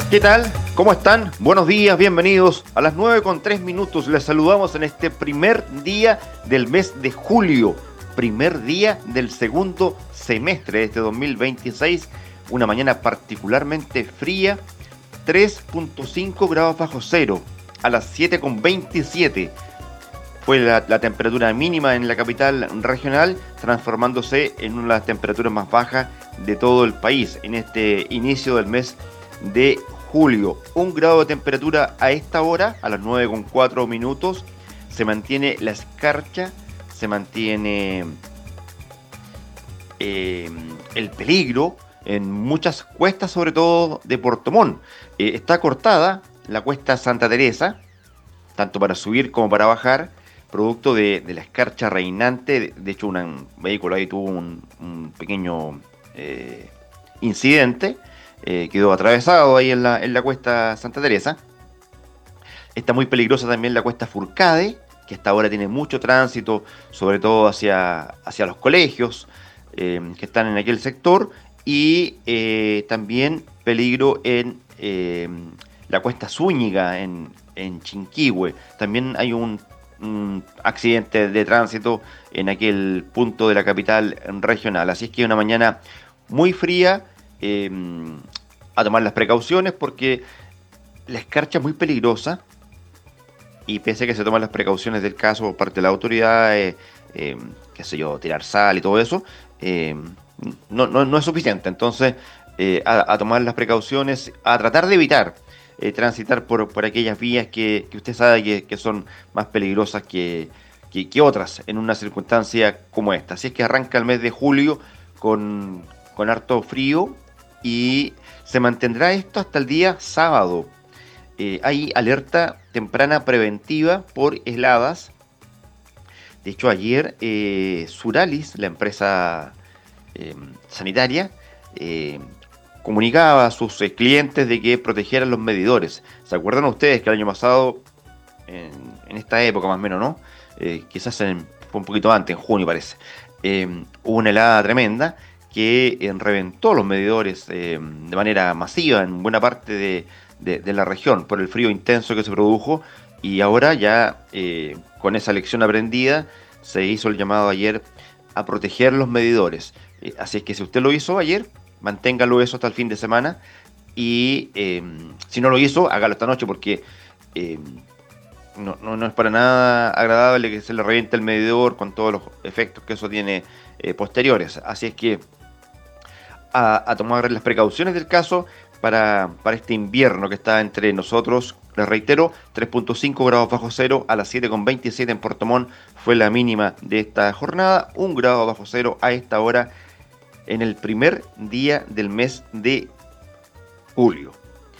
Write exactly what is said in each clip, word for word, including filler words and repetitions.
¿Qué tal? ¿Cómo están? Buenos días, bienvenidos. A las nueve con tres minutos les saludamos en este primer día del mes de julio, primer día del segundo semestre de este dos mil veintiséis, una mañana particularmente fría, tres punto cinco grados bajo cero, a las siete con veintisiete. Fue la, la temperatura mínima en la capital regional, transformándose en una de las temperaturas más bajas de todo el país en este inicio del mes de julio. Un grado de temperatura a esta hora, a las nueve con cuatro minutos. Se mantiene la escarcha, se mantiene eh, el peligro en muchas cuestas, sobre todo de Puerto Montt. Eh, está cortada la cuesta Santa Teresa, tanto para subir como para bajar, producto de, de la escarcha reinante. De, de hecho, una, un vehículo ahí tuvo un, un pequeño eh, incidente. Eh, quedó atravesado ahí en la, en la cuesta Santa Teresa. Está muy peligrosa también la cuesta Furcade, que hasta ahora tiene mucho tránsito, sobre todo hacia, hacia los colegios eh, que están en aquel sector, y eh, también peligro en eh, la cuesta Zúñiga, en, en Chinquihue. También hay un, un accidente de tránsito en aquel punto de la capital regional. Así es que una mañana muy fría. Eh, a tomar las precauciones porque la escarcha es muy peligrosa, y pese a que se toman las precauciones del caso por parte de la autoridad, eh, eh, qué sé yo, tirar sal y todo eso, eh, no, no, no es suficiente. Entonces, eh, a, a tomar las precauciones, a tratar de evitar eh, transitar por, por aquellas vías que, que usted sabe que, que son más peligrosas que, que, que otras en una circunstancia como esta. Así es que arranca el mes de julio con, con harto frío, y se mantendrá esto hasta el día sábado. Eh, hay alerta temprana preventiva por heladas. De hecho, ayer eh, Suralis, la empresa eh, sanitaria, eh, comunicaba a sus eh, clientes de que protegieran los medidores. ¿Se acuerdan ustedes que el año pasado, en, en esta época más o menos, ¿no? Eh, quizás en, fue un poquito antes, en junio parece, eh, hubo una helada tremenda que eh, reventó los medidores eh, de manera masiva en buena parte de, de, de la región por el frío intenso que se produjo, y ahora ya eh, con esa lección aprendida se hizo el llamado ayer a proteger los medidores. Eh, así es que si usted lo hizo ayer, manténgalo eso hasta el fin de semana, y eh, si no lo hizo, hágalo esta noche, porque eh, no, no, no es para nada agradable que se le reviente el medidor con todos los efectos que eso tiene eh, posteriores. Así es que A, a tomar las precauciones del caso para, para este invierno que está entre nosotros. Les reitero, tres punto cinco grados bajo cero, a las siete con veintisiete en Puerto Montt fue la mínima de esta jornada, un grado bajo cero a esta hora en el primer día del mes de julio.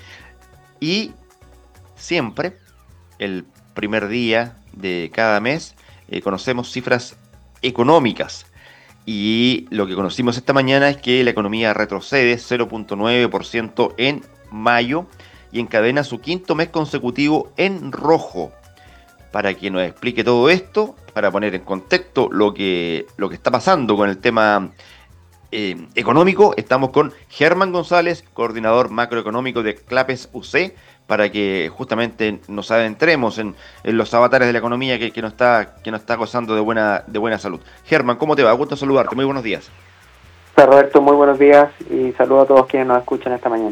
Y siempre, el primer día de cada mes, eh, conocemos cifras económicas. Y lo que conocimos esta mañana es que la economía retrocede cero punto nueve por ciento en mayo y encadena su quinto mes consecutivo en rojo. Para que nos explique todo esto, para poner en contexto lo que, lo que está pasando con el tema eh, económico, estamos con Germán González, coordinador macroeconómico de Clapes U C, para que justamente nos adentremos en, en los avatares de la economía que, que, nos está, que nos está gozando de buena, de buena salud. Germán, ¿cómo te va? Gusto saludarte, muy buenos días. Hola Roberto, muy buenos días y saludo a todos quienes nos escuchan esta mañana.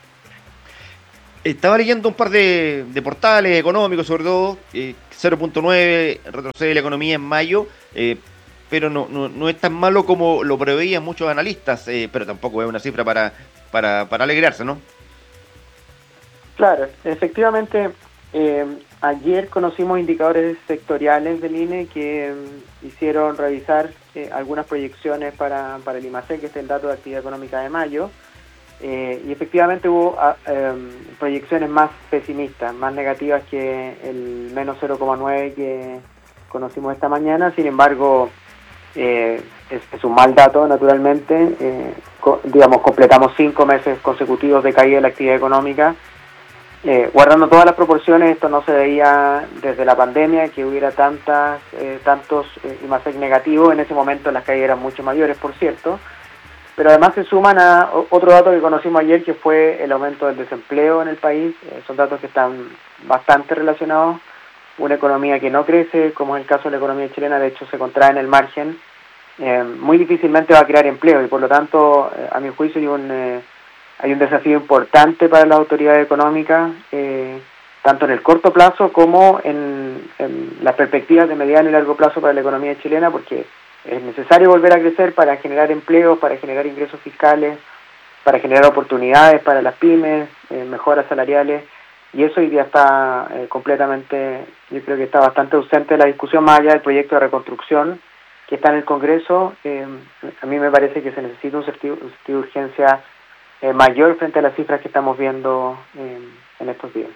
Estaba leyendo un par de, de portales económicos, sobre todo, eh, cero punto nueve retrocede la economía en mayo, eh, pero no, no, no es tan malo como lo preveían muchos analistas, eh, pero tampoco es una cifra para, para, para alegrarse, ¿no? Claro, efectivamente, eh, ayer conocimos indicadores sectoriales del I N E que um, hicieron revisar eh, algunas proyecciones para, para el I M A C, que es el dato de actividad económica de mayo, eh, y efectivamente hubo uh, um, proyecciones más pesimistas, más negativas que el menos cero coma nueve que conocimos esta mañana. Sin embargo, eh, es, es un mal dato, naturalmente. Eh, co- digamos, completamos cinco meses consecutivos de caída de la actividad económica. Eh, guardando todas las proporciones, esto no se veía desde la pandemia, que hubiera tantas eh, tantos eh, I M A C negativos. En ese momento las caídas eran mucho mayores, por cierto. pero además se suman a otro dato que conocimos ayer, que fue el aumento del desempleo en el país. Eh, son datos que están bastante relacionados. Una economía que no crece, como es el caso de la economía chilena, de hecho se contrae en el margen, eh, muy difícilmente va a crear empleo, y por lo tanto, eh, a mi juicio, hay un, eh, hay un desafío importante para las autoridades económicas, eh, tanto en el corto plazo como en, en las perspectivas de mediano y largo plazo para la economía chilena, porque es necesario volver a crecer para generar empleo, para generar ingresos fiscales, para generar oportunidades para las pymes, eh, mejoras salariales, y eso hoy día está eh, completamente, yo creo que está bastante ausente de la discusión, más allá del proyecto de reconstrucción que está en el Congreso. Eh, a mí me parece que se necesita un sentido, un sentido de urgencia eh, mayor frente a las cifras que estamos viendo eh, en estos días.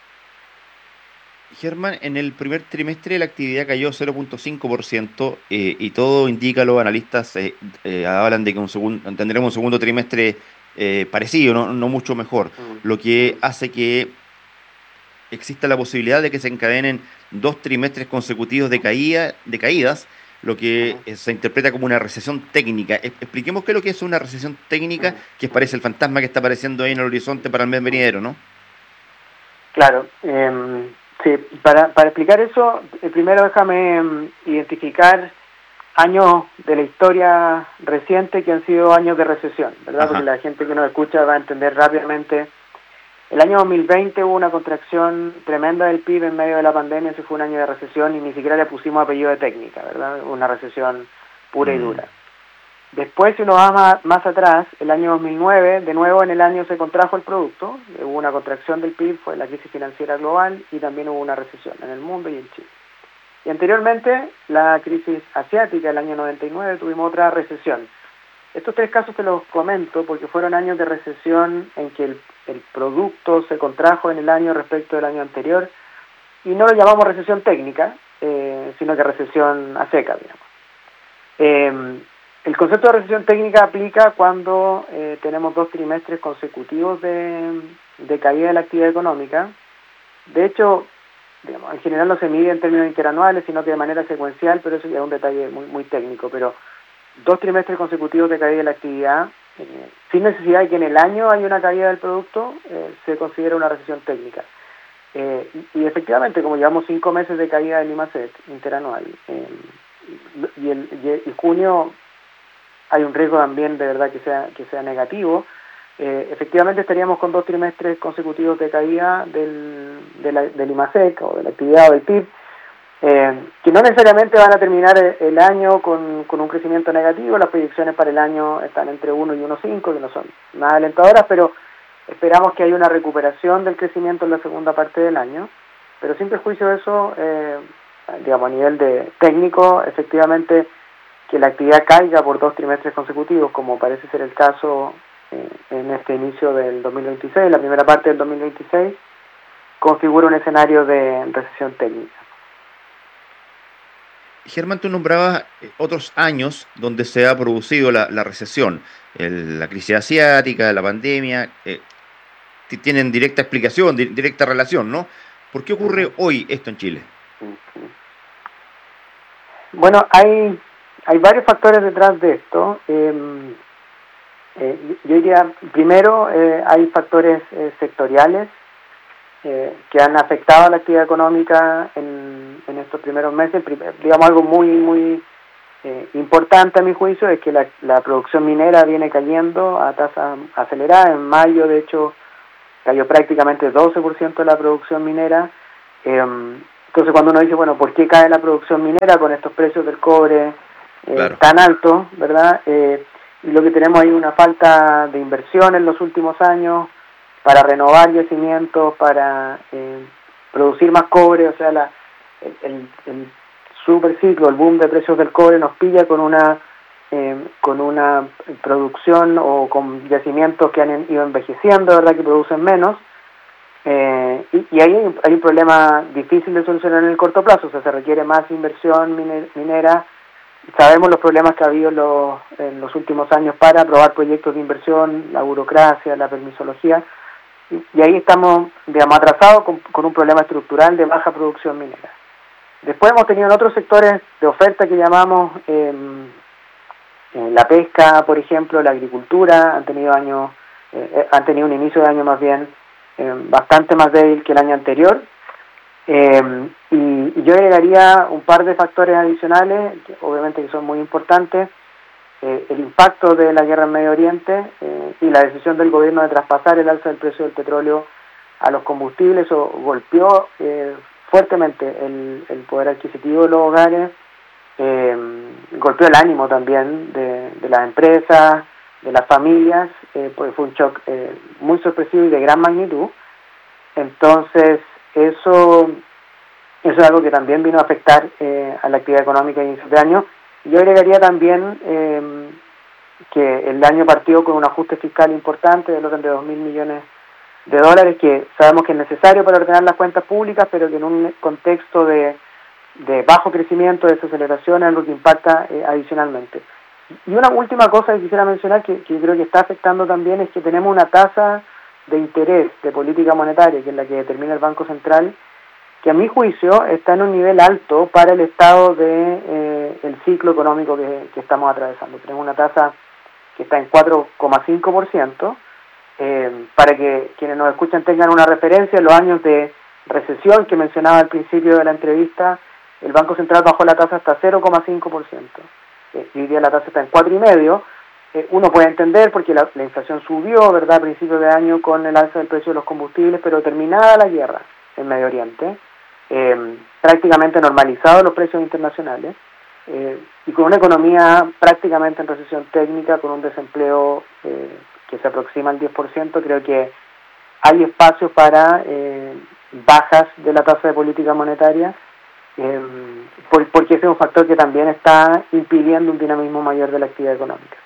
Germán, en el primer trimestre la actividad cayó cero punto cinco por ciento eh, y todo indica, los analistas eh, eh, hablan de que un segundo, tendremos un segundo trimestre eh, parecido, no, no mucho mejor, lo Mm, que mm. hace que exista la posibilidad de que se encadenen dos trimestres consecutivos de caída, de caídas, lo que Ujú, eh, se interpreta como una recesión técnica. Es- Expliquemos qué es lo que es una recesión técnica, ujú, que ujú. parece el fantasma que está apareciendo ahí en el horizonte para el mes venidero, ¿no? Claro, eh, sí, para, para explicar eso, eh, primero déjame em, identificar años de la historia reciente que han sido años de recesión, ¿verdad? Porque Ajá. la gente que nos escucha va a entender rápidamente. El año dos mil veinte hubo una contracción tremenda del P I B en medio de la pandemia, ese fue un año de recesión y ni siquiera le pusimos apellido de técnica, ¿verdad? Una recesión pura y Mm, dura. Después, si uno va más, más atrás, el año dos mil nueve, de nuevo en el año se contrajo el producto, hubo una contracción del P I B, fue la crisis financiera global, y también hubo una recesión en el mundo y en Chile. Y anteriormente, la crisis asiática, el año noventa y nueve, tuvimos otra recesión. Estos tres casos te los comento porque fueron años de recesión en que el, el producto se contrajo en el año respecto del año anterior, y no lo llamamos recesión técnica, eh, sino que recesión a seca, digamos. Eh, el concepto de recesión técnica aplica cuando eh, tenemos dos trimestres consecutivos de, de caída de la actividad económica. De hecho, digamos, en general no se mide en términos interanuales, sino que de manera secuencial, pero eso ya es un detalle muy, muy técnico. Pero dos trimestres consecutivos de caída de la actividad, eh, sin necesidad de que en el año haya una caída del producto, eh, se considera una recesión técnica. Eh, y, y efectivamente, como llevamos cinco meses de caída del IMACET interanual, eh, y, el, y, el, y junio hay un riesgo también de verdad que sea, que sea negativo, eh, efectivamente estaríamos con dos trimestres consecutivos de caída del, de la, del IMASEC o de la actividad o del P I B, eh, que no necesariamente van a terminar el, el año con, con un crecimiento negativo. Las proyecciones para el año están entre uno y uno punto cinco, que no son nada alentadoras, pero esperamos que haya una recuperación del crecimiento en la segunda parte del año, pero sin perjuicio de eso, eh, digamos, a nivel de técnico, efectivamente, que la actividad caiga por dos trimestres consecutivos, como parece ser el caso eh, en este inicio del dos mil veintiséis, la primera parte del dos mil veintiséis, configura un escenario de recesión técnica. Germán, tú nombrabas eh, otros años donde se ha producido la, la recesión, el- la crisis asiática, la pandemia, eh, ti- tienen directa explicación, di- directa relación, ¿no? ¿Por qué ocurre Uh-huh. hoy esto en Chile? Uh-huh. Bueno, hay, hay varios factores detrás de esto. Eh, eh, yo diría, primero, eh, hay factores eh, sectoriales eh, que han afectado a la actividad económica en, en estos primeros meses. Primer, digamos, algo muy, muy eh, importante a mi juicio es que la, la producción minera viene cayendo a tasa acelerada. En mayo, de hecho, cayó prácticamente doce por ciento de la producción minera. Eh, entonces, cuando uno dice, bueno, ¿por qué cae la producción minera con estos precios del cobre eh, Claro. tan altos, verdad? Eh, y lo que tenemos ahí es una falta de inversión en los últimos años para renovar yacimientos, para eh, producir más cobre. O sea, la, el, el, el super ciclo, el boom de precios del cobre nos pilla con una eh, con una producción o con yacimientos que han ido envejeciendo, ¿verdad?, que producen menos, eh, y, y ahí hay un, hay un problema difícil de solucionar en el corto plazo. O sea, se requiere más inversión mine, minera. Sabemos los problemas que ha habido en los, en los últimos años para aprobar proyectos de inversión, la burocracia, la permisología, y, y ahí estamos, digamos, atrasados con, con un problema estructural de baja producción minera. Después hemos tenido en otros sectores de oferta que llamamos eh, eh, la pesca, por ejemplo, la agricultura han tenido años, eh, han tenido un inicio de año más bien eh, bastante más débil que el año anterior. Eh, y, y yo agregaría un par de factores adicionales, que obviamente que son muy importantes. Eh, el impacto de la guerra en Medio Oriente eh, y la decisión del gobierno de traspasar el alza del precio del petróleo a los combustibles o golpeó eh, fuertemente el, el poder adquisitivo de los hogares, eh, golpeó el ánimo también de, de las empresas, de las familias, eh, porque fue un shock eh, muy sorpresivo y de gran magnitud. Entonces, eso, eso es algo que también vino a afectar eh, a la actividad económica a inicios de año. Yo agregaría también eh, que el año partió con un ajuste fiscal importante del orden de dos mil millones de dólares, que sabemos que es necesario para ordenar las cuentas públicas, pero que en un contexto de, de bajo crecimiento, de desaceleración, es algo que impacta eh, adicionalmente. Y una última cosa que quisiera mencionar, que, que creo que está afectando también, es que tenemos una tasa de interés de política monetaria, que es la que determina el Banco Central, que a mi juicio está en un nivel alto para el estado de eh, el ciclo económico que, que estamos atravesando. Tenemos una tasa que está en cuatro coma cinco por ciento, eh, para que quienes nos escuchan tengan una referencia. En los años de recesión que mencionaba al principio de la entrevista, el Banco Central bajó la tasa hasta cero coma cinco por ciento. Eh, hoy día la tasa está en cuatro coma cinco por ciento. Eh, uno puede entender porque la, la inflación subió, ¿verdad?, a principios de año con el alza del precio de los combustibles, pero terminada la guerra en Medio Oriente, Eh, prácticamente normalizados los precios internacionales eh, y con una economía prácticamente en recesión técnica, con un desempleo eh, que se aproxima al diez por ciento, creo que hay espacio para eh, bajas de la tasa de política monetaria, eh, por, porque ese es un factor que también está impidiendo un dinamismo mayor de la actividad económica.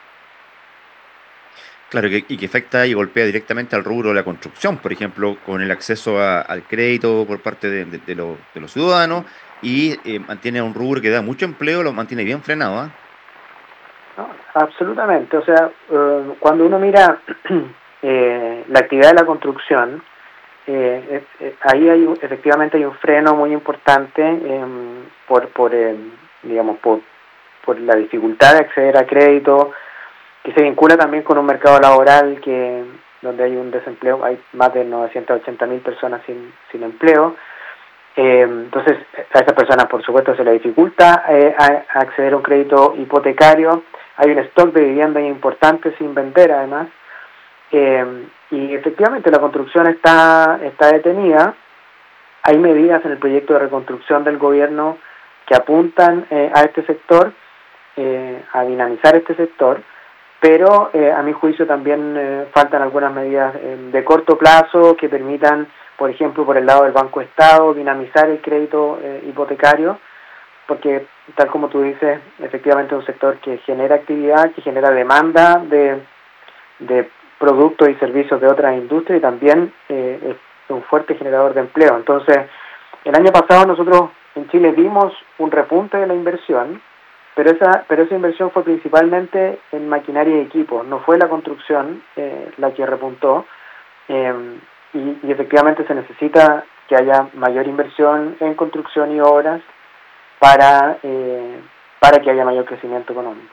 Claro, que, y que afecta y golpea directamente al rubro de la construcción, por ejemplo, con el acceso a- al crédito por parte de, de- de los de los ciudadanos, y eh, mantiene a un rubro que da mucho empleo, lo mantiene bien frenado, ¿ah? No, absolutamente, o sea, eh, cuando uno mira eh, la actividad de la construcción, eh, eh, eh, ahí hay un- efectivamente hay un freno muy importante eh, por, por eh, digamos, por, por la dificultad de acceder a crédito, que se vincula también con un mercado laboral que donde hay un desempleo, hay más de novecientas ochenta mil personas sin, sin empleo. Eh, entonces, a esas personas, por supuesto, se les dificulta eh, a, a acceder a un crédito hipotecario. Hay un stock de vivienda importante sin vender, además. Eh, y efectivamente, la construcción está, está detenida. Hay medidas en el proyecto de reconstrucción del gobierno que apuntan eh, a este sector, eh, a dinamizar este sector, pero eh, a mi juicio también eh, faltan algunas medidas eh, de corto plazo que permitan, por ejemplo, por el lado del Banco Estado, dinamizar el crédito eh, hipotecario, porque tal como tú dices, efectivamente es un sector que genera actividad, que genera demanda de, de productos y servicios de otras industrias y también eh, es un fuerte generador de empleo. Entonces, el año pasado nosotros en Chile vimos un repunte de la inversión, pero esa pero esa inversión fue principalmente en maquinaria y equipos, no fue la construcción eh, la que repuntó, eh, y, y efectivamente se necesita que haya mayor inversión en construcción y obras para eh, para que haya mayor crecimiento económico.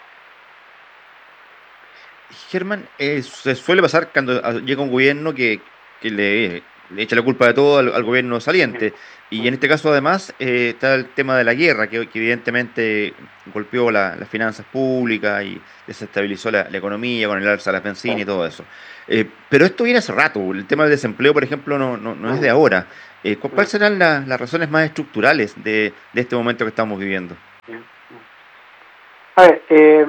Germán, eh, se suele pasar cuando ah, llega un gobierno que, que le, le echa la culpa de todo al, al gobierno saliente. Y en este caso, además, eh, está el tema de la guerra, que, que evidentemente golpeó la- las finanzas públicas y desestabilizó la, la economía con el alza de la benzina y todo eso. Eh, pero esto viene hace rato. El tema del desempleo, por ejemplo, no, no, no es de ahora. Eh, ¿cu- ¿cuáles serán la- las razones más estructurales de, de este momento que estamos viviendo? A ver, eh,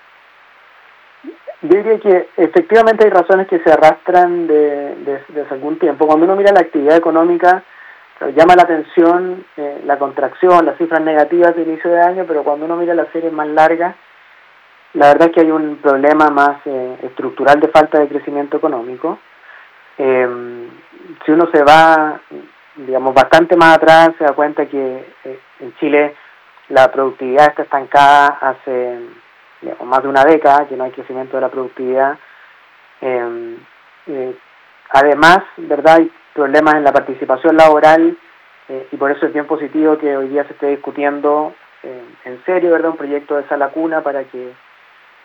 yo diría que efectivamente hay razones que se arrastran de, de, de hace algún tiempo. Cuando uno mira la actividad económica, claro, llama la atención eh, la contracción, las cifras negativas de inicio de año, pero cuando uno mira las series más largas, la verdad es que hay un problema más eh, estructural de falta de crecimiento económico. Eh, si uno se va, digamos, bastante más atrás, se da cuenta que eh, en Chile la productividad está estancada hace, digamos, más de una década, que no hay crecimiento de la productividad. Eh, eh, además, ¿verdad?, hay problemas en la participación laboral, eh, y por eso es bien positivo que hoy día se esté discutiendo eh, en serio, ¿verdad?, un proyecto de sala cuna para que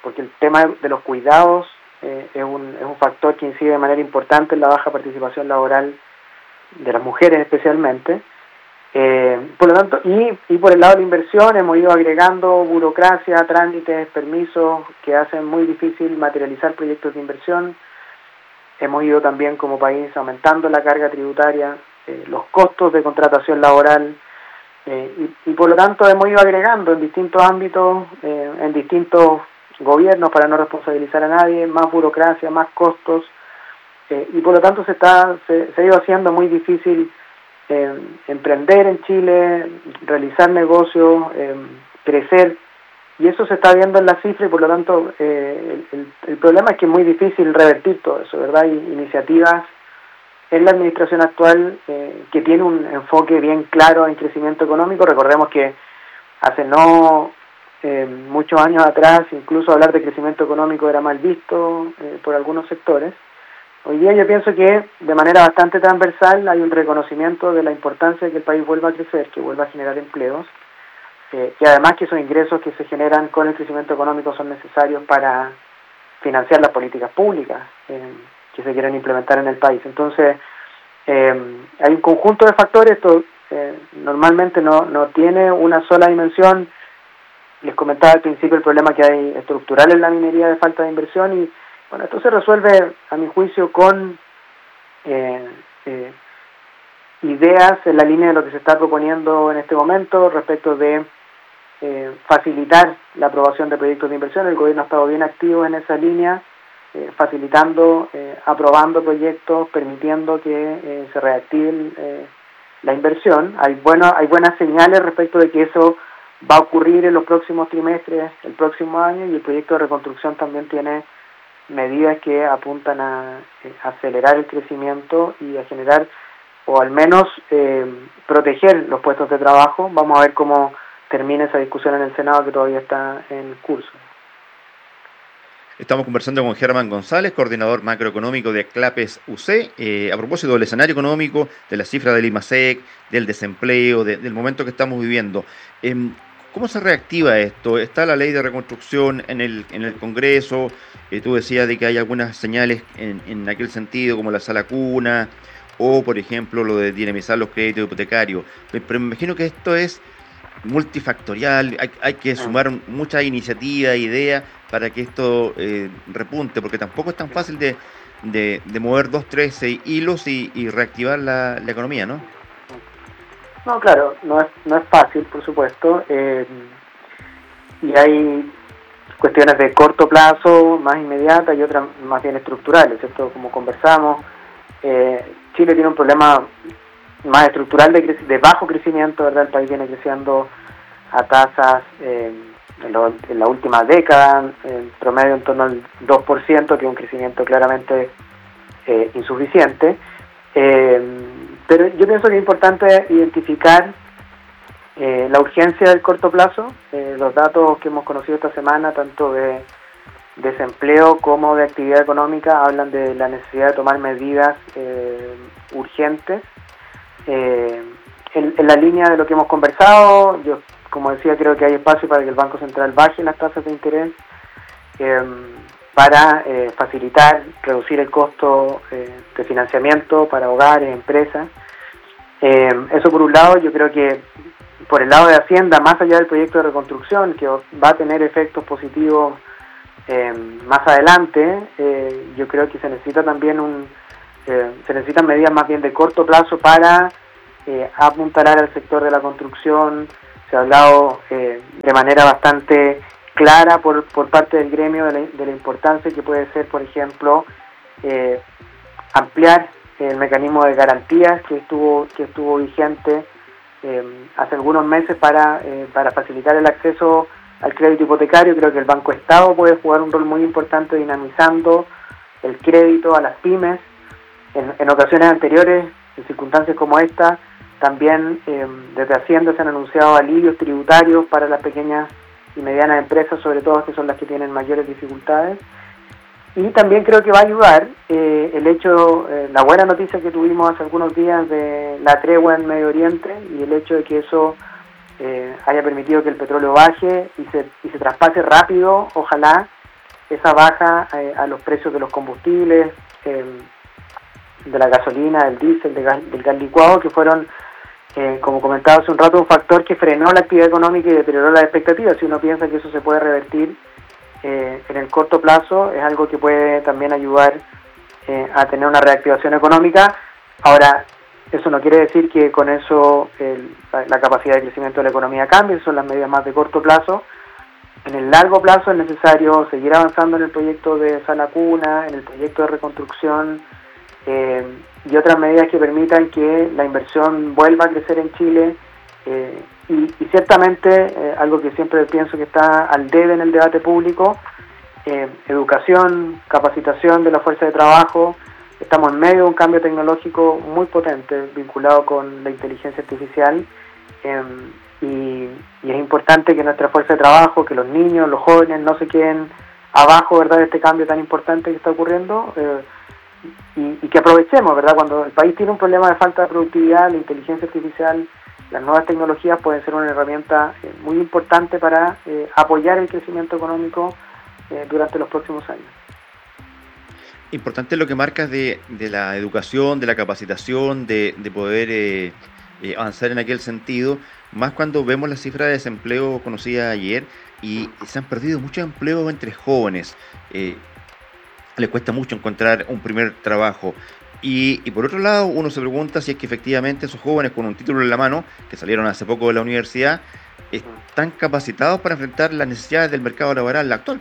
porque el tema de los cuidados eh, es, un, es un factor que incide de manera importante en la baja participación laboral de las mujeres especialmente. Eh, por lo tanto, y, y por el lado de la inversión hemos ido agregando burocracia, trámites, permisos que hacen muy difícil materializar proyectos de inversión. Hemos ido también como país aumentando la carga tributaria, eh, los costos de contratación laboral, eh, y, y por lo tanto hemos ido agregando en distintos ámbitos, eh, en distintos gobiernos, para no responsabilizar a nadie, más burocracia, más costos, eh, y por lo tanto se está se, se ha ido haciendo muy difícil eh, emprender en Chile, realizar negocios, eh, crecer, y eso se está viendo en la cifra, y por lo tanto eh, el, el, el problema es que es muy difícil revertir todo eso, ¿verdad? Hay iniciativas en la administración actual eh, que tiene un enfoque bien claro en crecimiento económico. Recordemos que hace no eh, muchos años atrás incluso hablar de crecimiento económico era mal visto eh, por algunos sectores. Hoy día yo pienso que de manera bastante transversal hay un reconocimiento de la importancia de que el país vuelva a crecer, que vuelva a generar empleos, eh, y además que esos ingresos que se generan con el crecimiento económico son necesarios para financiar las políticas públicas eh, que se quieren implementar en el país. Entonces, eh, hay un conjunto de factores. Esto eh, normalmente no, no tiene una sola dimensión. Les comentaba al principio el problema que hay estructural en la minería de falta de inversión, y bueno, esto se resuelve, a mi juicio, con eh, eh, ideas en la línea de lo que se está proponiendo en este momento respecto de eh, facilitar la aprobación de proyectos de inversión. El gobierno ha estado bien activo en esa línea, eh, facilitando, eh, aprobando proyectos, permitiendo que eh, se reactive eh, la inversión. Hay, bueno, hay buenas señales respecto de que eso va a ocurrir en los próximos trimestres, el próximo año, y el proyecto de reconstrucción también tiene medidas que apuntan a, eh, acelerar el crecimiento y a generar, o al menos eh, proteger los puestos de trabajo. Vamos a ver cómo termina esa discusión en el Senado, que todavía está en curso. Estamos conversando con Germán González, coordinador macroeconómico de CLAPES U C, eh, a propósito del escenario económico, de la cifra del IMASEC, del desempleo, de, del momento que estamos viviendo. Eh, ¿Cómo se reactiva esto? ¿Está la ley de reconstrucción en el, en el Congreso? Eh, tú decías de que hay algunas señales en, en aquel sentido, como la sala cuna, o por ejemplo lo de dinamizar los créditos hipotecarios. Pero me imagino que esto es multifactorial, hay, hay que sumar muchas iniciativas, ideas para que esto eh, repunte, porque tampoco es tan fácil de, de, de mover dos, tres eh, hilos y, y reactivar la, la economía, ¿no? No, claro, no es, no es fácil, por supuesto, eh, y hay cuestiones de corto plazo, más inmediatas, y otras más bien estructurales, ¿cierto? Como conversamos, eh, Chile tiene un problema más estructural de, de bajo crecimiento, ¿verdad? El país viene creciendo a tasas eh, en, lo, en la última década, en promedio en torno al dos por ciento, que es un crecimiento claramente eh, insuficiente. Eh, pero yo pienso que es importante identificar eh, la urgencia del corto plazo. Eh, los datos que hemos conocido esta semana, tanto de desempleo como de actividad económica, hablan de la necesidad de tomar medidas eh, urgentes. Eh, en, en la línea de lo que hemos conversado, yo, como decía, creo que hay espacio para que el Banco Central baje las tasas de interés eh, para eh, facilitar, reducir el costo eh, de financiamiento para hogares, empresas. Eh, eso por un lado. Yo creo que por el lado de Hacienda, más allá del proyecto de reconstrucción, que va a tener efectos positivos eh, más adelante, eh, yo creo que se necesita también un Eh, se necesitan medidas más bien de corto plazo para eh, apuntalar al sector de la construcción. Se ha hablado eh, de manera bastante clara por, por parte del gremio de la, de la importancia que puede ser, por ejemplo, eh, ampliar el mecanismo de garantías que estuvo que estuvo vigente eh, hace algunos meses para, eh, para facilitar el acceso al crédito hipotecario. Creo que el Banco Estado puede jugar un rol muy importante dinamizando el crédito a las pymes. En, en ocasiones anteriores, en circunstancias como esta, también eh, desde Hacienda se han anunciado alivios tributarios para las pequeñas y medianas empresas, sobre todo que son las que tienen mayores dificultades. Y también creo que va a ayudar eh, el hecho, eh, la buena noticia que tuvimos hace algunos días de la tregua en Medio Oriente, y el hecho de que eso eh, haya permitido que el petróleo baje y se, y se traspase rápido, ojalá, esa baja eh, a los precios de los combustibles, eh, de la gasolina, del diésel, de gas, del gas licuado, que fueron, eh, como comentaba hace un rato, un factor que frenó la actividad económica y deterioró las expectativas. Si uno piensa que eso se puede revertir eh, en el corto plazo, es algo que puede también ayudar eh, a tener una reactivación económica. Ahora, eso no quiere decir que con eso el, la, la capacidad de crecimiento de la economía cambie, son las medidas más de corto plazo. En el largo plazo es necesario seguir avanzando en el proyecto de Sala Cuna, en el proyecto de reconstrucción eh, y otras medidas que permitan que la inversión vuelva a crecer en Chile. Eh, y, y ciertamente, eh, algo que siempre pienso que está al debe en el debate público, eh, educación, capacitación de la fuerza de trabajo. Estamos en medio de un cambio tecnológico muy potente vinculado con la inteligencia artificial eh, y, y es importante que nuestra fuerza de trabajo, que los niños, los jóvenes no se queden abajo, ¿verdad?, de este cambio tan importante que está ocurriendo eh, y, y que aprovechemos, ¿verdad?, cuando el país tiene un problema de falta de productividad, la inteligencia artificial, las nuevas tecnologías pueden ser una herramienta eh, muy importante para eh, apoyar el crecimiento económico eh, durante los próximos años. Importante lo que marcas de, de la educación, de la capacitación, de, de poder eh, eh, avanzar en aquel sentido, más cuando vemos las cifras de desempleo conocidas ayer y se han perdido muchos empleos entre jóvenes. Eh, les cuesta mucho encontrar un primer trabajo. Y, y por otro lado, uno se pregunta si es que efectivamente esos jóvenes con un título en la mano, que salieron hace poco de la universidad, están capacitados para enfrentar las necesidades del mercado laboral actual.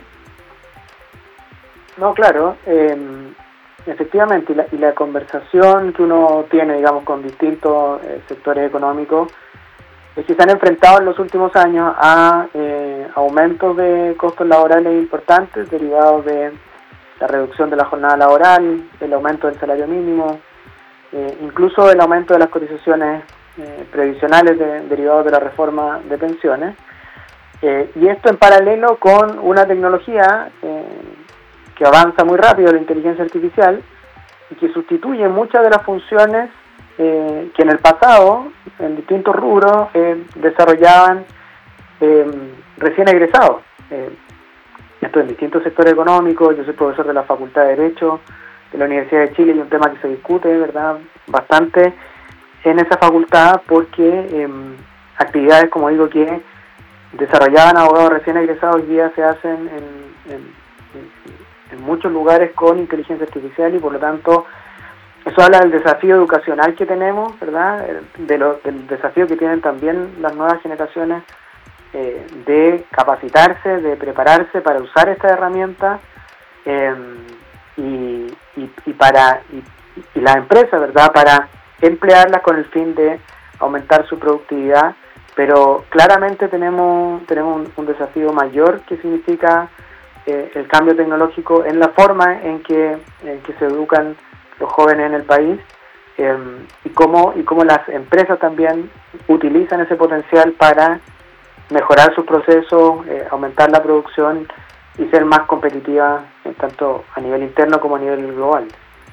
No, claro, eh, efectivamente, y la, y la conversación que uno tiene, digamos, con distintos eh, sectores económicos, es que se han enfrentado en los últimos años a eh, aumentos de costos laborales importantes derivados de la reducción de la jornada laboral, el aumento del salario mínimo, eh, incluso el aumento de las cotizaciones eh, previsionales de, derivados de la reforma de pensiones, eh, y esto en paralelo con una tecnología eh, que avanza muy rápido, la inteligencia artificial, y que sustituye muchas de las funciones eh, que en el pasado, en distintos rubros, eh, desarrollaban eh, recién egresados. Eh, esto en distintos sectores económicos. Yo soy profesor de la Facultad de Derecho de la Universidad de Chile y un tema que se discute, ¿verdad?, bastante en esa facultad, porque eh, actividades, como digo, que desarrollaban abogados recién egresados hoy día se hacen en, en, en en muchos lugares con inteligencia artificial, y por lo tanto eso habla del desafío educacional que tenemos, ¿verdad?, de lo, del desafío que tienen también las nuevas generaciones eh, de capacitarse, de prepararse para usar esta herramienta eh, y, y, y para y, y las empresas, ¿verdad?, para emplearlas con el fin de aumentar su productividad. Pero claramente tenemos tenemos un, un desafío mayor, que significa Eh, el cambio tecnológico en la forma en que, en que se educan los jóvenes en el país eh, y cómo y cómo las empresas también utilizan ese potencial para mejorar sus procesos, eh, aumentar la producción y ser más competitivas eh, tanto a nivel interno como a nivel global.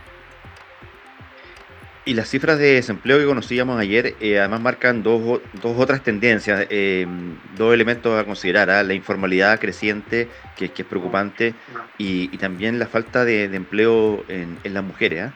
Y las cifras de desempleo que conocíamos ayer eh, además marcan dos, dos otras tendencias, eh, dos elementos a considerar, ¿eh? La informalidad creciente, que, que es preocupante, y, y también la falta de, de empleo en, en las mujeres. ¿eh?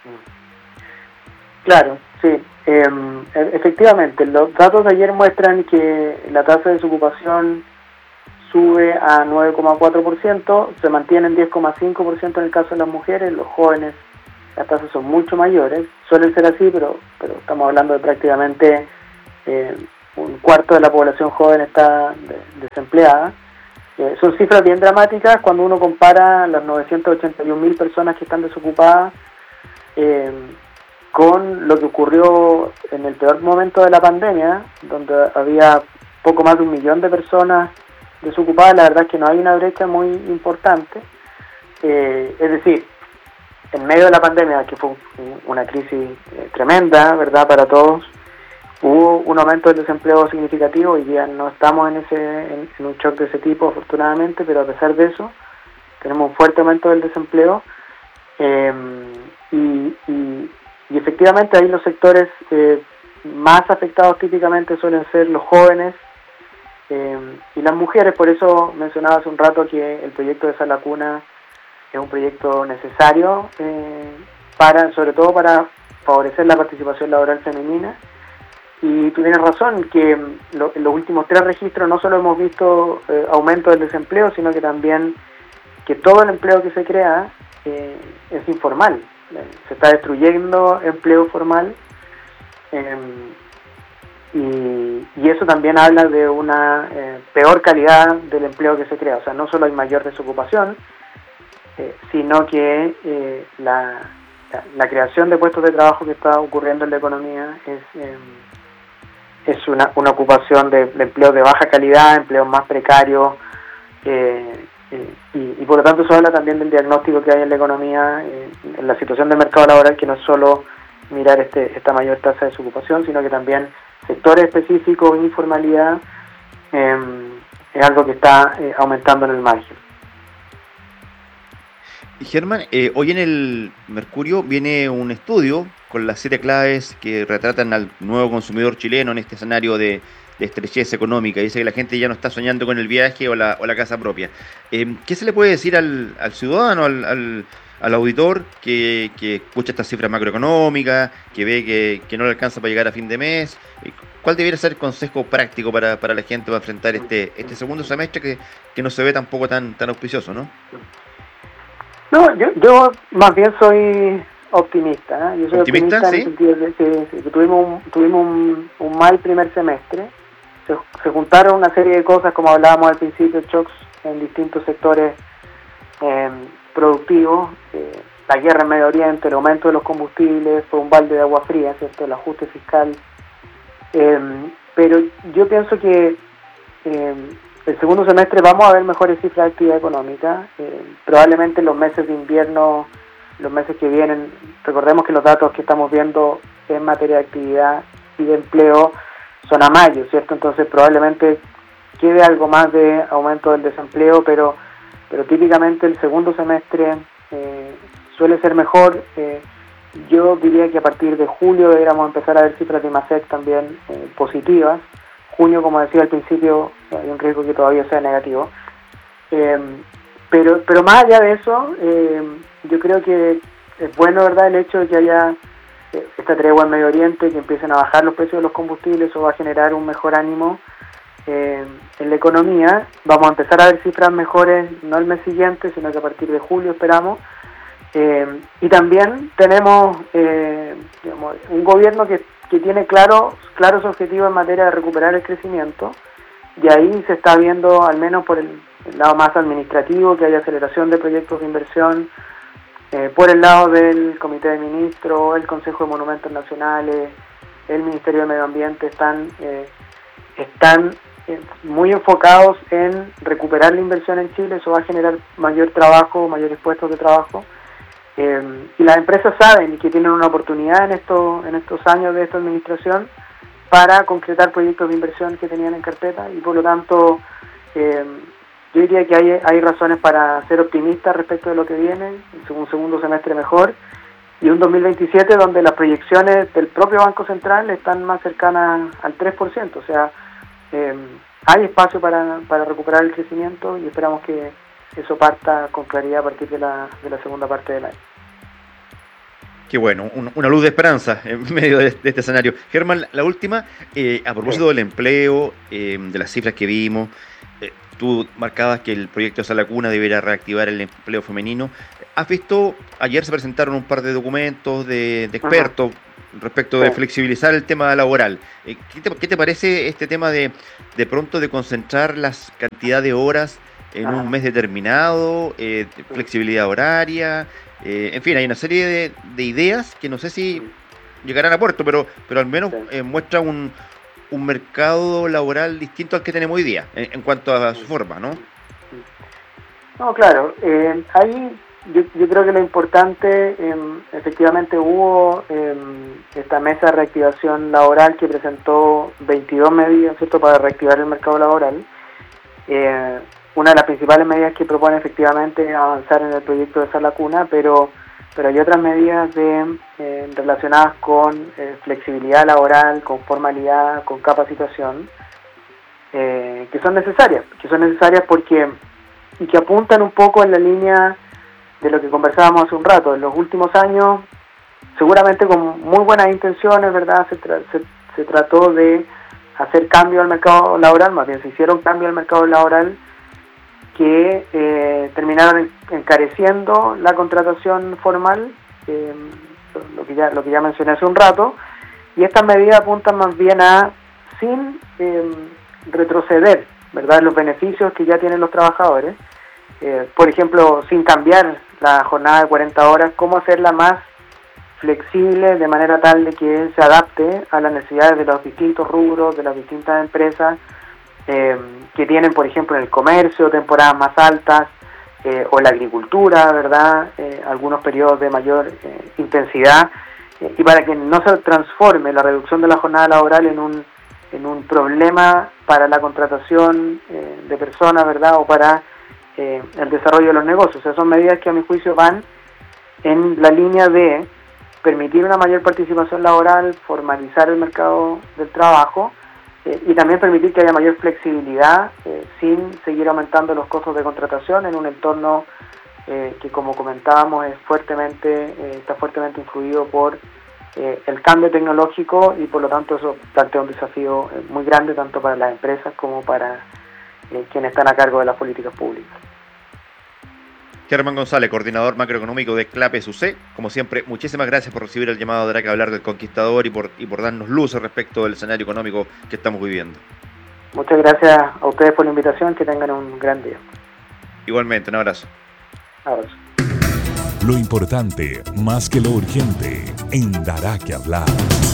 Claro, sí. Eh, efectivamente, los datos de ayer muestran que la tasa de desocupación sube a nueve coma cuatro por ciento, se mantiene en diez coma cinco por ciento en el caso de las mujeres. Los jóvenes, las tasas son mucho mayores, suelen ser así, pero pero estamos hablando de prácticamente eh, un cuarto de la población joven está de, desempleada. Eh, son cifras bien dramáticas cuando uno compara las novecientas ochenta y un mil personas que están desocupadas eh, con lo que ocurrió en el peor momento de la pandemia, donde había poco más de un millón de personas desocupadas. La verdad es que no hay una brecha muy importante. Eh, es decir, en medio de la pandemia, que fue una crisis eh, tremenda, ¿verdad?, para todos, hubo un aumento del desempleo significativo. Hoy día no estamos en ese en, en un shock de ese tipo, afortunadamente, pero a pesar de eso, tenemos un fuerte aumento del desempleo. Eh, y, y, y efectivamente ahí los sectores eh, más afectados típicamente suelen ser los jóvenes, eh, y las mujeres. Por eso mencionaba hace un rato que el proyecto de Sala Cuna es un proyecto necesario, eh, para, sobre todo para favorecer la participación laboral femenina. Y tú tienes razón, que lo, en los últimos tres registros no solo hemos visto eh, aumento del desempleo, sino que también que todo el empleo que se crea eh, es informal. Eh, se está destruyendo empleo formal, eh, y, y eso también habla de una eh, peor calidad del empleo que se crea. O sea, no solo hay mayor desocupación, eh, sino que eh, la, la, la creación de puestos de trabajo que está ocurriendo en la economía es... Eh, es una, una ocupación de, de empleo de baja calidad, empleos más precarios, eh, eh, y, y por lo tanto eso habla también del diagnóstico que hay en la economía, eh, en la situación del mercado laboral, que no es solo mirar este, esta mayor tasa de desocupación, sino que también sectores específicos, informalidad, eh, es algo que está eh, aumentando en el margen. Germán, eh, hoy en el Mercurio viene un estudio con las siete claves que retratan al nuevo consumidor chileno en este escenario de, de estrechez económica. Dice que la gente ya no está soñando con el viaje o la, o la casa propia. Eh, ¿Qué se le puede decir al, al ciudadano, al, al, al auditor que, que escucha estas cifras macroeconómicas, que ve que, que no le alcanza para llegar a fin de mes? ¿Cuál debería ser el consejo práctico para, para la gente para enfrentar este, este segundo semestre que, que no se ve tampoco tan, tan auspicioso, ¿no? No, yo, yo más bien soy optimista, ¿eh? Yo soy optimista, optimista, ¿sí? En el sentido de que, que tuvimos, un, tuvimos un, un mal primer semestre. Se, se juntaron una serie de cosas, como hablábamos al principio, shocks en distintos sectores eh, productivos, eh, la guerra en Medio Oriente, el aumento de los combustibles, fue un balde de agua fría, ¿cierto? El ajuste fiscal. Eh, pero yo pienso que eh, el segundo semestre vamos a ver mejores cifras de actividad económica, eh, probablemente los meses de invierno, los meses que vienen. Recordemos que los datos que estamos viendo en materia de actividad y de empleo son a mayo, ¿cierto? Entonces probablemente quede algo más de aumento del desempleo, pero pero típicamente el segundo semestre eh, suele ser mejor. Eh, yo diría que a partir de julio deberíamos empezar a ver cifras de IMACEC también eh, positivas. Junio, como decía al principio, hay un riesgo que todavía sea negativo. Eh, pero pero más allá de eso, eh, yo creo que es bueno, ¿verdad?, el hecho de que haya eh, esta tregua en Medio Oriente, que empiecen a bajar los precios de los combustibles. Eso va a generar un mejor ánimo eh, en la economía. Vamos a empezar a ver cifras mejores, no el mes siguiente, sino que a partir de julio esperamos. Eh, y también tenemos eh, digamos, un gobierno que que tiene claro, claros objetivos en materia de recuperar el crecimiento, y ahí se está viendo, al menos por el, el lado más administrativo, que hay aceleración de proyectos de inversión, eh, por el lado del Comité de Ministros, el Consejo de Monumentos Nacionales, el Ministerio de Medio Ambiente, están, eh, están eh, muy enfocados en recuperar la inversión en Chile. Eso va a generar mayor trabajo, mayores puestos de trabajo. Eh, y las empresas saben que tienen una oportunidad en estos en estos años de esta administración para concretar proyectos de inversión que tenían en carpeta, y por lo tanto eh, yo diría que hay, hay razones para ser optimistas respecto de lo que viene, un segundo semestre mejor y un dos mil veintisiete donde las proyecciones del propio Banco Central están más cercanas al tres por ciento. O sea, eh, hay espacio para, para recuperar el crecimiento, y esperamos que eso parta con claridad a partir de la, de la segunda parte del año. Qué bueno, un, una luz de esperanza en medio de, de este escenario. Germán, la última, eh, a propósito sí. del empleo, eh, de las cifras que vimos, eh, tú marcabas que el proyecto de Sala Cuna debería reactivar el empleo femenino. ¿Has visto, ayer se presentaron un par de documentos de, de expertos uh-huh. respecto sí. de flexibilizar el tema laboral? Eh, ¿qué, te, ¿Qué te parece este tema de, de pronto de concentrar las cantidad de horas en Ajá. un mes determinado, eh, flexibilidad horaria, eh, en fin, hay una serie de, de ideas que no sé si llegarán a puerto, pero pero al menos eh, muestra un, un mercado laboral distinto al que tenemos hoy día, en, en cuanto a su forma, ¿no? No, claro, eh, ahí yo, yo creo que lo importante, eh, efectivamente hubo eh, esta mesa de reactivación laboral que presentó veintidós medidas, ¿cierto?, para reactivar el mercado laboral. Eh, Una de las principales medidas que propone efectivamente es avanzar en el proyecto de Sala Cuna, pero pero hay otras medidas de, eh, relacionadas con eh, flexibilidad laboral, con formalidad, con capacitación. eh, que son necesarias, que son necesarias porque y que apuntan un poco en la línea de lo que conversábamos hace un rato. En los últimos años, seguramente con muy buenas intenciones, ¿verdad? Se, tra- se, se trató de hacer cambio al mercado laboral, más bien se hicieron cambios al mercado laboral que eh, terminaron encareciendo la contratación formal, eh, lo que ya lo que ya mencioné hace un rato, y estas medidas apuntan más bien a, sin eh, retroceder, ¿verdad?, los beneficios que ya tienen los trabajadores, eh, por ejemplo, sin cambiar la jornada de cuarenta horas, cómo hacerla más flexible de manera tal de que se adapte a las necesidades de los distintos rubros, de las distintas empresas eh, que tienen, por ejemplo, en el comercio temporadas más altas, eh, o en la agricultura, ¿verdad?, eh, algunos periodos de mayor eh, intensidad, eh, y para que no se transforme la reducción de la jornada laboral en un en un problema para la contratación eh, de personas, ¿verdad?, o para eh, el desarrollo de los negocios. O sea, son medidas que a mi juicio van en la línea de permitir una mayor participación laboral, formalizar el mercado del trabajo eh, y también permitir que haya mayor flexibilidad eh, sin seguir aumentando los costos de contratación en un entorno eh, que, como comentábamos, es fuertemente eh, está fuertemente influido por eh, el cambio tecnológico, y por lo tanto eso plantea un desafío eh, muy grande tanto para las empresas como para eh, quienes están a cargo de las políticas públicas. Germán González, coordinador macroeconómico de CLAPES U C. Como siempre, muchísimas gracias por recibir el llamado de Drac a hablar del Conquistador y por, y por darnos luces respecto del escenario económico que estamos viviendo. Muchas gracias a ustedes por la invitación, que tengan un gran día. Igualmente, un abrazo. Abrazo. Lo importante, más que lo urgente, en Dará que hablar.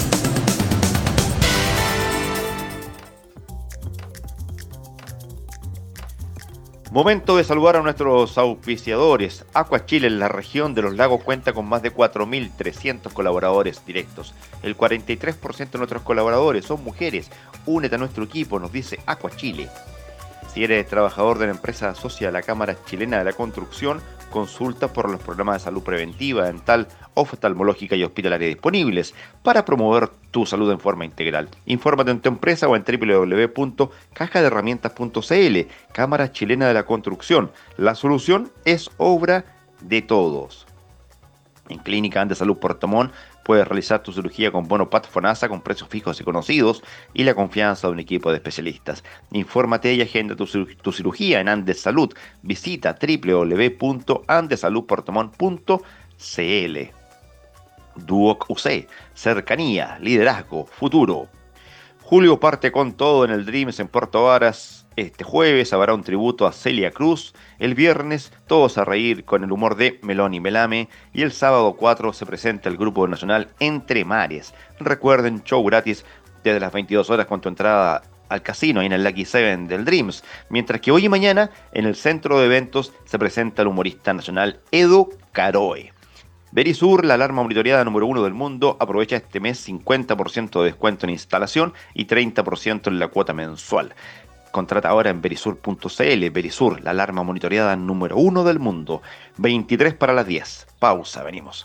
Momento de saludar a nuestros auspiciadores. Aqua Chile en la región de los lagos cuenta con más de cuatro mil trescientos colaboradores directos. El cuarenta y tres por ciento de nuestros colaboradores son mujeres. Únete a nuestro equipo, nos dice Aqua Chile. Si eres trabajador de la empresa asocia a la Cámara Chilena de la Construcción, consulta por los programas de salud preventiva, dental, oftalmológica y hospitalaria disponibles para promover tu salud en forma integral. Infórmate en tu empresa o en doble u doble u doble u punto caja de herramientas punto c l. Cámara Chilena de la Construcción. La solución es obra de todos. En Clínica Andesalud Puerto Montt puedes realizar tu cirugía con bono P A T FONASA con precios fijos y conocidos y la confianza de un equipo de especialistas. Infórmate y agenda tu, tu cirugía en Andesalud. Visita doble u doble u doble u punto andesalud puerto montt punto c l. Duoc U C, cercanía, liderazgo, futuro. Julio parte con todo en el Dreams en Puerto Varas. Este jueves habrá un tributo a Celia Cruz. El viernes todos a reír con el humor de Melón y Melame. Y el sábado cuatro se presenta el grupo nacional Entre Mares. Recuerden, show gratis desde las veintidós horas con tu entrada al casino y en el Lucky Seven del Dreams. Mientras que hoy y mañana en el centro de eventos se presenta el humorista nacional Edu Caroe. Verisur, la alarma monitoreada número uno del mundo, aprovecha este mes cincuenta por ciento de descuento en instalación y treinta por ciento en la cuota mensual. Contrata ahora en verisur punto c l. Verisur, la alarma monitoreada número uno del mundo. veintitrés para las diez. Pausa, venimos.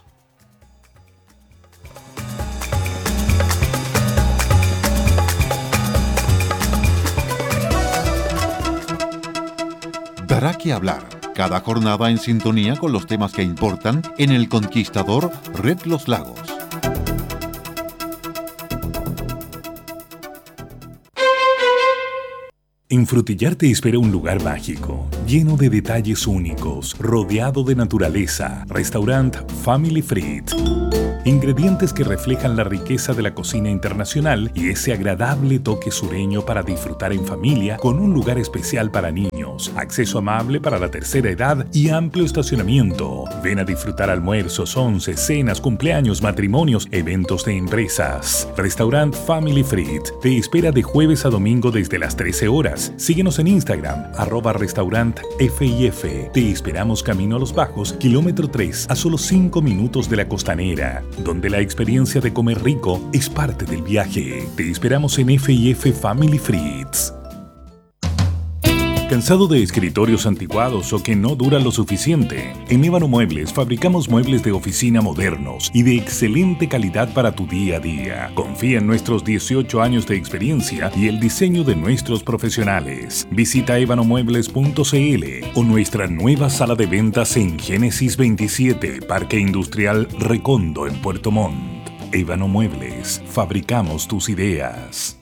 Dará que hablar. Cada jornada en sintonía con los temas que importan en El Conquistador, Red Los Lagos. En Frutillar te espera un lugar mágico, lleno de detalles únicos, rodeado de naturaleza. Restaurant Family Fried. Ingredientes que reflejan la riqueza de la cocina internacional y ese agradable toque sureño para disfrutar en familia con un lugar especial para niños, acceso amable para la tercera edad y amplio estacionamiento. Ven a disfrutar almuerzos, once, cenas, cumpleaños, matrimonios, eventos de empresas. Restaurant Family Fried te espera de jueves a domingo desde las trece horas. Síguenos en Instagram, arroba restaurant F I F. Te esperamos camino a Los Bajos, kilómetro tres, a solo cinco minutos de la Costanera, donde la experiencia de comer rico es parte del viaje. Te esperamos en F I F Family Frieds. ¿Cansado de escritorios anticuados o que no duran lo suficiente? En Ébano Muebles fabricamos muebles de oficina modernos y de excelente calidad para tu día a día. Confía en nuestros dieciocho años de experiencia y el diseño de nuestros profesionales. Visita ébano muebles punto c l o nuestra nueva sala de ventas en Génesis veintisiete, Parque Industrial Recondo en Puerto Montt. Ébano Muebles, fabricamos tus ideas.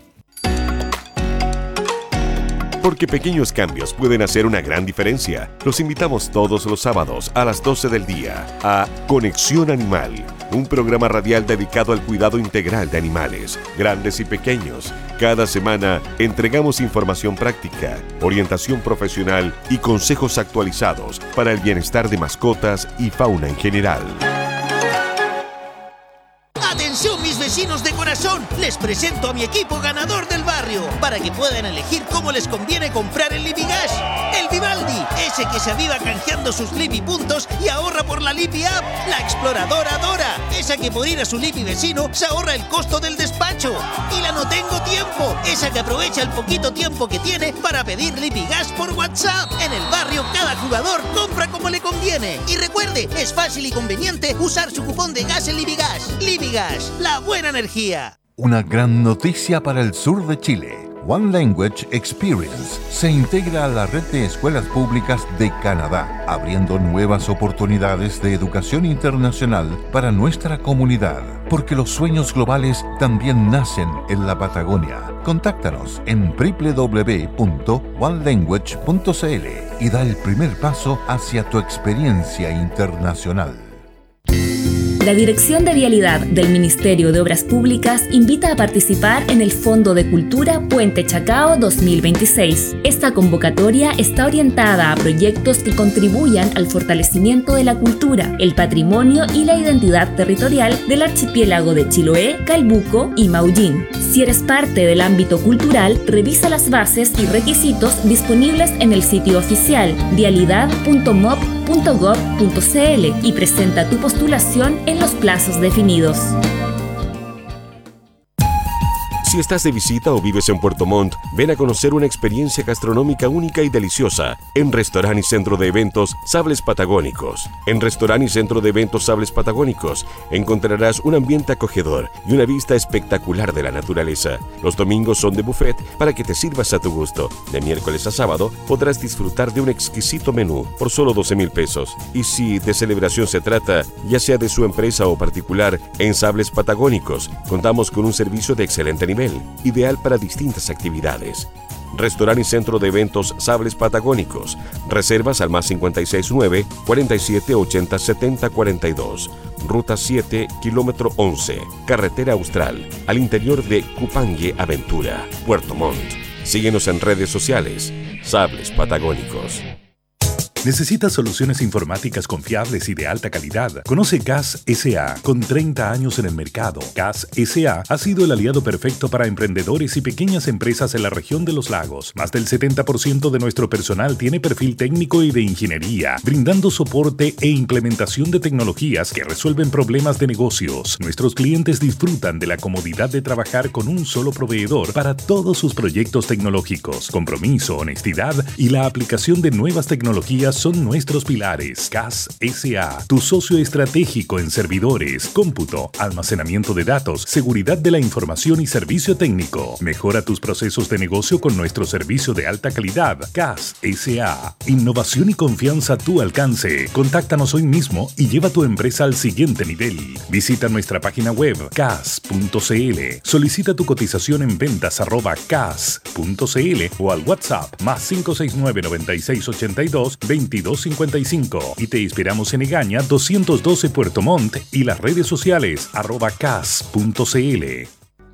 Porque pequeños cambios pueden hacer una gran diferencia. Los invitamos todos los sábados a las doce del día a Conexión Animal, un programa radial dedicado al cuidado integral de animales, grandes y pequeños. Cada semana entregamos información práctica, orientación profesional y consejos actualizados para el bienestar de mascotas y fauna en general. ¡Atención, mis vecinos de corazón! Les presento a mi equipo ganador del barrio para que puedan elegir cómo les conviene comprar el Lipigas. El Vivaldi, ese que se aviva canjeando sus Lipi puntos y ahorra por la Lipi App. La exploradora Dora, esa que por ir a su Lipi vecino se ahorra el costo del despacho. Y la No Tengo Tiempo, esa que aprovecha el poquito tiempo que tiene para pedir Lipigas por WhatsApp. En el barrio cada jugador compra como le conviene. Y recuerde, es fácil y conveniente usar su cupón de gas en Lipigas. Lipigas, la buena energía. Una gran noticia para el sur de Chile. One Language Experience se integra a la red de escuelas públicas de Canadá, abriendo nuevas oportunidades de educación internacional para nuestra comunidad, porque los sueños globales también nacen en la Patagonia. Contáctanos en doble u doble u doble u punto one language punto c l y da el primer paso hacia tu experiencia internacional. La Dirección de Vialidad del Ministerio de Obras Públicas invita a participar en el Fondo de Cultura Puente Chacao dos mil veintiséis. Esta convocatoria está orientada a proyectos que contribuyan al fortalecimiento de la cultura, el patrimonio y la identidad territorial del archipiélago de Chiloé, Calbuco y Maullín. Si eres parte del ámbito cultural, revisa las bases y requisitos disponibles en el sitio oficial vialidad punto mop punto gob punto c l y presenta tu postulación en los plazos definidos. Si estás de visita o vives en Puerto Montt, ven a conocer una experiencia gastronómica única y deliciosa en Restaurant y Centro de Eventos Sables Patagónicos. En Restaurant y Centro de Eventos Sables Patagónicos encontrarás un ambiente acogedor y una vista espectacular de la naturaleza. Los domingos son de buffet para que te sirvas a tu gusto. De miércoles a sábado podrás disfrutar de un exquisito menú por solo doce mil pesos. Y si de celebración se trata, ya sea de su empresa o particular, en Sables Patagónicos contamos con un servicio de excelente nivel, ideal para distintas actividades. Restaurant y Centro de Eventos Sables Patagónicos. Reservas al más cinco seis nueve, cuarenta y siete, ochenta, setenta, cuarenta y dos. Ruta siete, kilómetro once. Carretera Austral, al interior de Cupangue Aventura, Puerto Montt. Síguenos en redes sociales. Sables Patagónicos. ¿Necesitas soluciones informáticas confiables y de alta calidad? Conoce C A S S A con treinta años en el mercado. C A S S A ha sido el aliado perfecto para emprendedores y pequeñas empresas en la región de los lagos. Más del setenta por ciento de nuestro personal tiene perfil técnico y de ingeniería, brindando soporte e implementación de tecnologías que resuelven problemas de negocios. Nuestros clientes disfrutan de la comodidad de trabajar con un solo proveedor para todos sus proyectos tecnológicos. Compromiso, honestidad y la aplicación de nuevas tecnologías son nuestros pilares. C A S S A, tu socio estratégico en servidores, cómputo, almacenamiento de datos, seguridad de la información y servicio técnico. Mejora tus procesos de negocio con nuestro servicio de alta calidad. C A S S A, innovación y confianza a tu alcance. Contáctanos hoy mismo y lleva tu empresa al siguiente nivel. Visita nuestra página web cas punto c l. Solicita tu cotización en ventas arroba cas punto c l o al WhatsApp más cinco seis nueve, noventa y seis, ochenta y dos, veintidós cincuenta y cinco y te esperamos en Egaña doscientos doce Puerto Montt y las redes sociales arroba cas punto c l.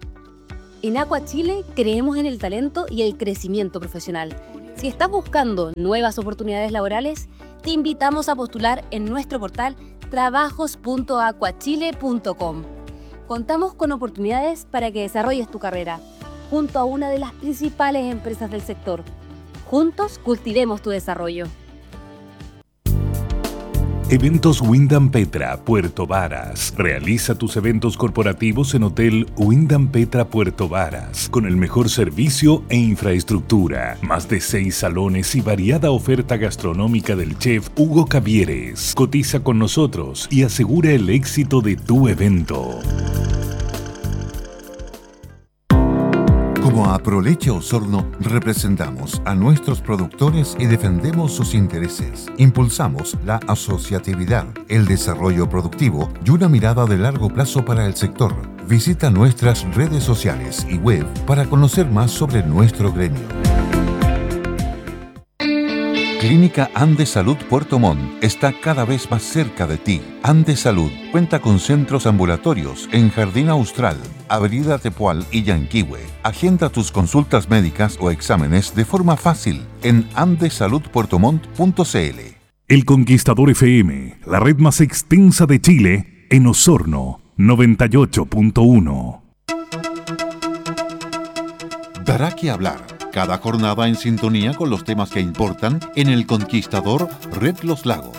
En Aqua Chile creemos en el talento y el crecimiento profesional. Si estás buscando nuevas oportunidades laborales, te invitamos a postular en nuestro portal trabajos punto aquachile punto com. Contamos con oportunidades para que desarrolles tu carrera junto a una de las principales empresas del sector. Juntos cultivemos tu desarrollo. Eventos Wyndham Petra, Puerto Varas. Realiza tus eventos corporativos en Hotel Wyndham Petra, Puerto Varas, con el mejor servicio e infraestructura. Más de seis salones y variada oferta gastronómica del chef Hugo Cavieres. Cotiza con nosotros y asegura el éxito de tu evento. Como Aproleche Osorno, representamos a nuestros productores y defendemos sus intereses. Impulsamos la asociatividad, el desarrollo productivo y una mirada de largo plazo para el sector. Visita nuestras redes sociales y web para conocer más sobre nuestro gremio. Clínica Andes Salud Puerto Montt está cada vez más cerca de ti. Andes Salud cuenta con centros ambulatorios en Jardín Austral, Avenida Tepual y Yanquihue. Agenda tus consultas médicas o exámenes de forma fácil en andes salud puerto montt punto c l. El Conquistador F M, la red más extensa de Chile, en Osorno, noventa y ocho punto uno. Dará que hablar. Cada jornada en sintonía con los temas que importan en El Conquistador Red Los Lagos.